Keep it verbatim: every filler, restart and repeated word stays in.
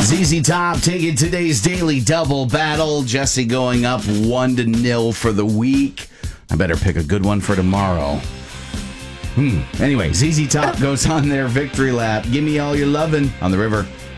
Z Z Top taking today's daily double battle. Jesse going up one to nil for the week. I better pick a good one for tomorrow. Hmm. Anyway, Z Z Top goes on their victory lap. Give me all your lovin' on the river.